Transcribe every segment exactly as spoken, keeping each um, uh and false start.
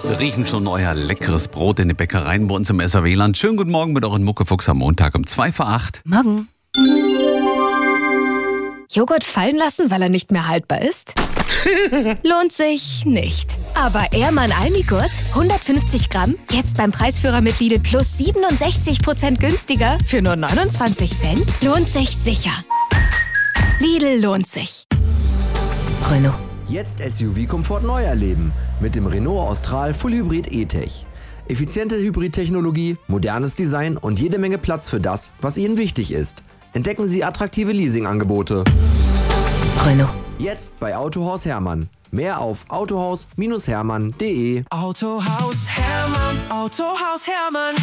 Wir riechen schon euer leckeres Brot in den Bäckereien bei uns im S R W-Land. Schönen guten Morgen mit euren Muckefuchs am Montag um zwei vor acht. Morgen. Joghurt fallen lassen, weil er nicht mehr haltbar ist? Lohnt sich nicht. Aber Ehrmann Almigurt, hundertfünfzig Gramm, jetzt beim Preisführer mit Lidl plus siebenundsechzig Prozent günstiger für nur neunundzwanzig Cent? Lohnt sich sicher. Lidl lohnt sich. Renault. Jetzt S U V-Komfort neu erleben mit dem Renault Austral Full Hybrid E-Tech. Effiziente Hybrid-Technologie, modernes Design und jede Menge Platz für das, was Ihnen wichtig ist. Entdecken Sie attraktive Leasingangebote. Renault. Jetzt bei Autohaus Hermann. Mehr auf autohaus Hermann punkt de. Autohaus Hermann, Autohaus Hermann.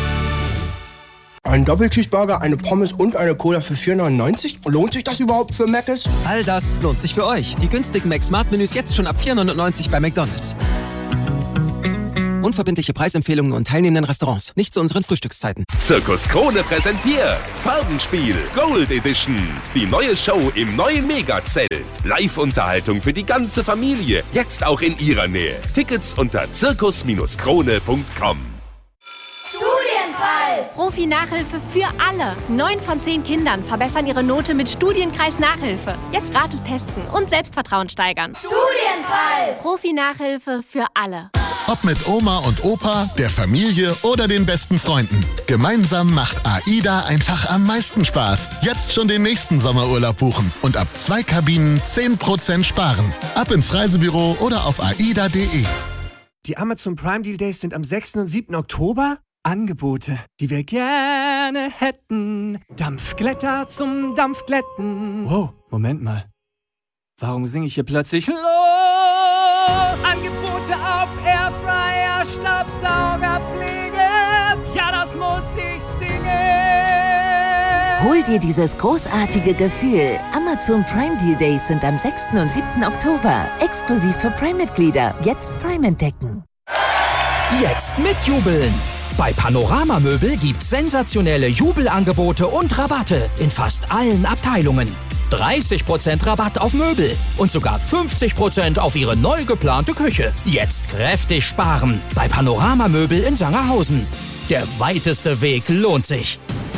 Ein Doppelcheeseburger, eine Pommes und eine Cola für vier neunundneunzig? Lohnt sich das überhaupt für Mc's? All das lohnt sich für euch. Die günstigen Mac-Smart-Menüs jetzt schon ab vier neunundneunzig bei McDonald's. Unverbindliche Preisempfehlungen und teilnehmenden Restaurants. Nicht zu unseren Frühstückszeiten. Zirkus Krone präsentiert Farbenspiel Gold Edition. Die neue Show im neuen Megazelt. Live-Unterhaltung für die ganze Familie. Jetzt auch in ihrer Nähe. Tickets unter zirkus krone punkt com. Studienpreis! Profi-Nachhilfe für alle. Neun von zehn Kindern verbessern ihre Note mit Studienkreis-Nachhilfe. Jetzt gratis testen und Selbstvertrauen steigern. Studienpreis! Profi-Nachhilfe für alle. Ob mit Oma und Opa, der Familie oder den besten Freunden. Gemeinsam macht AIDA einfach am meisten Spaß. Jetzt schon den nächsten Sommerurlaub buchen und ab zwei Kabinen zehn Prozent sparen. Ab ins Reisebüro oder auf aida punkt de. Die Amazon Prime Deal Days sind am sechsten und siebten Oktober. Angebote, die wir gerne hätten. Dampfglätter zum Dampfglätten. Wow, Moment mal. Warum singe ich hier plötzlich los? Angebote auf Airfryer, Staubsauger, Pflege. Ja, das muss ich singen. Hol dir dieses großartige Gefühl. Amazon Prime Deal Days sind am sechsten und siebten Oktober. Exklusiv für Prime-Mitglieder. Jetzt Prime entdecken. Jetzt mitjubeln. Bei Panorama Möbel gibt's sensationelle Jubelangebote und Rabatte in fast allen Abteilungen. dreißig Prozent Rabatt auf Möbel und sogar fünfzig Prozent auf Ihre neu geplante Küche. Jetzt kräftig sparen bei Panorama Möbel in Sangerhausen. Der weiteste Weg lohnt sich.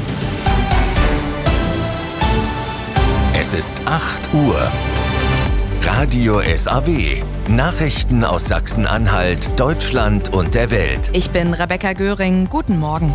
Es ist acht Uhr. Radio S A W. Nachrichten aus Sachsen-Anhalt, Deutschland und der Welt. Ich bin Rebecca Göring. Guten Morgen.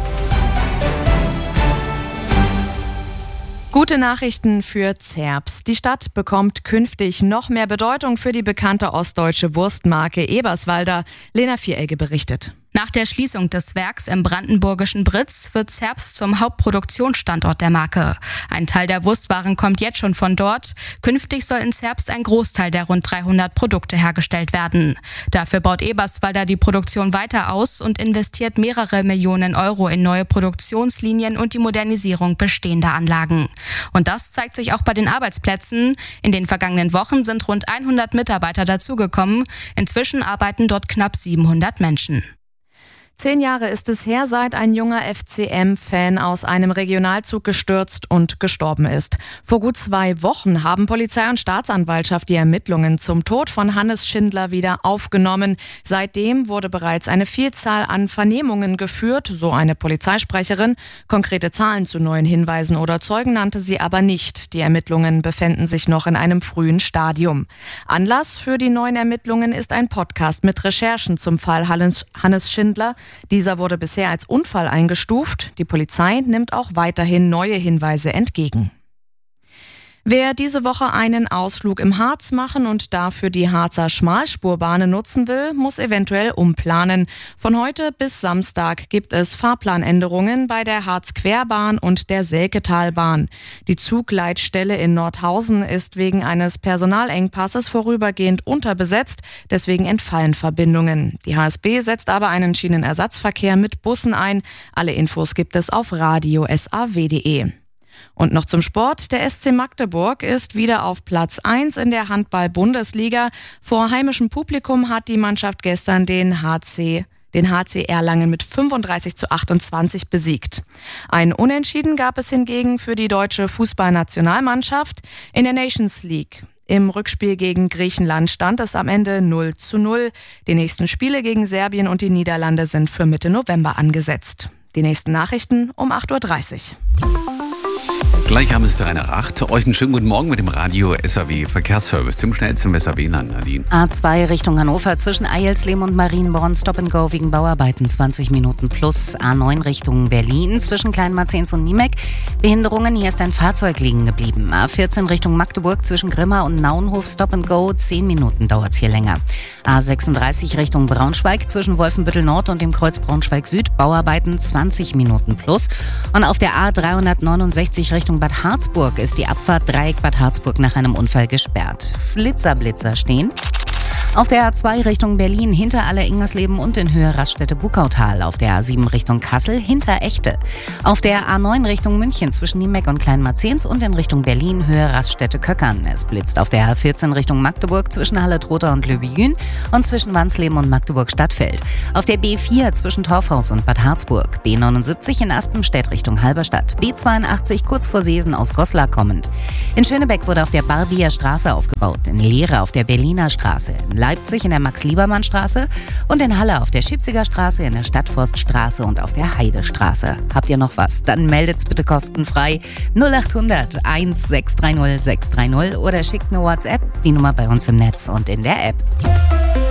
Gute Nachrichten für Zerbst. Die Stadt bekommt künftig noch mehr Bedeutung für die bekannte ostdeutsche Wurstmarke Eberswalder. Lena Vieregge berichtet. Nach der Schließung des Werks im brandenburgischen Britz wird Zerbst zum Hauptproduktionsstandort der Marke. Ein Teil der Wurstwaren kommt jetzt schon von dort. Künftig soll in Zerbst ein Großteil der rund dreihundert Produkte hergestellt werden. Dafür baut Eberswalder die Produktion weiter aus und investiert mehrere Millionen Euro in neue Produktionslinien und die Modernisierung bestehender Anlagen. Und das zeigt sich auch bei den Arbeitsplätzen. In den vergangenen Wochen sind rund hundert Mitarbeiter dazugekommen. Inzwischen arbeiten dort knapp siebenhundert Menschen. Zehn Jahre ist es her, seit ein junger F C M-Fan aus einem Regionalzug gestürzt und gestorben ist. Vor gut zwei Wochen haben Polizei und Staatsanwaltschaft die Ermittlungen zum Tod von Hannes Schindler wieder aufgenommen. Seitdem wurde bereits eine Vielzahl an Vernehmungen geführt, so eine Polizeisprecherin. Konkrete Zahlen zu neuen Hinweisen oder Zeugen nannte sie aber nicht. Die Ermittlungen befänden sich noch in einem frühen Stadium. Anlass für die neuen Ermittlungen ist ein Podcast mit Recherchen zum Fall Hannes Schindler. Dieser wurde bisher als Unfall eingestuft. Die Polizei nimmt auch weiterhin neue Hinweise entgegen. Wer diese Woche einen Ausflug im Harz machen und dafür die Harzer Schmalspurbahnen nutzen will, muss eventuell umplanen. Von heute bis Samstag gibt es Fahrplanänderungen bei der Harz-Querbahn und der Selketalbahn. Die Zugleitstelle in Nordhausen ist wegen eines Personalengpasses vorübergehend unterbesetzt, deswegen entfallen Verbindungen. Die H S B setzt aber einen Schienenersatzverkehr mit Bussen ein. Alle Infos gibt es auf radio punkt s a w punkt de. Und noch zum Sport. Der S C Magdeburg ist wieder auf Platz eins in der Handball-Bundesliga. Vor heimischem Publikum hat die Mannschaft gestern den H C, den H C Erlangen mit fünfunddreißig zu achtundzwanzig besiegt. Ein Unentschieden gab es hingegen für die deutsche Fußballnationalmannschaft in der Nations League. Im Rückspiel gegen Griechenland stand es am Ende null zu null. Die nächsten Spiele gegen Serbien und die Niederlande sind für Mitte November angesetzt. Die nächsten Nachrichten um acht Uhr dreißig. Gleich haben es drei nach acht. Euch einen schönen guten Morgen mit dem Radio S A W Verkehrsservice. Zum schnellsten S A W-Land, Nadine. A zwei Richtung Hannover zwischen Eilsleben und Marienborn. Stop and Go wegen Bauarbeiten zwanzig Minuten plus. A neun Richtung Berlin zwischen Kleinmarzens und Niemek. Behinderungen, hier ist ein Fahrzeug liegen geblieben. A vierzehn Richtung Magdeburg zwischen Grimma und Naunhof. Stop and Go, zehn Minuten dauert es hier länger. A sechsunddreißig Richtung Braunschweig zwischen Wolfenbüttel Nord und dem Kreuz Braunschweig Süd. Bauarbeiten zwanzig Minuten plus. Und auf der A dreihundertneunundsechzig Richtung Bad Harzburg ist die Abfahrt Dreieck Bad Harzburg nach einem Unfall gesperrt. Flitzer, Blitzer stehen. Auf der A zwei Richtung Berlin hinter Aller-Ingersleben und in Höhe Raststätte Buckautal. Auf der A sieben Richtung Kassel hinter Echte. Auf der A neun Richtung München zwischen Niemek und Kleinmarzens und in Richtung Berlin Höhe Raststätte Köckern. Es blitzt auf der A vierzehn Richtung Magdeburg zwischen Halle-Trotha und Löbejün und zwischen Wansleben und Magdeburg-Stadtfeld. Auf der B vier zwischen Torfhaus und Bad Harzburg. B neunundsiebzig in Astenstedt Richtung Halberstadt. B zweiundachtzig kurz vor Seesen aus Goslar kommend. In Schönebeck wurde auf der Barbier Straße aufgebaut. In Lehre auf der Berliner Straße. In Leipzig in der Max-Liebermann-Straße und in Halle auf der Schipziger Straße, in der Stadtforststraße und auf der Heidestraße. Habt ihr noch was? Dann meldet's bitte kostenfrei null acht hundert eins sechs drei null sechs drei null oder schickt eine WhatsApp, die Nummer bei uns im Netz und in der App.